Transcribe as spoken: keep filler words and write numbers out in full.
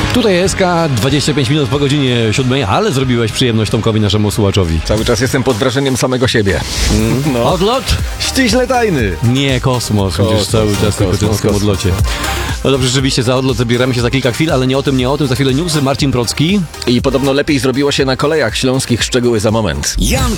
Tutaj S K, dwadzieścia pięć minut po godzinie siódmej, ale zrobiłeś przyjemność Tomkowi, naszemu słuchaczowi. Cały czas jestem pod wrażeniem samego siebie. Mm. No. Odlot? Ściśle tajny. Nie, kosmos, Kosmos, przecież cały czas tylko kosmos, w tym odlocie. No dobrze, rzeczywiście za odlot zabieramy się za kilka chwil, ale nie o tym, nie o tym. Za chwilę newsy, Marcin Procki. I podobno lepiej zrobiło się na kolejach śląskich, szczegóły za moment. Jan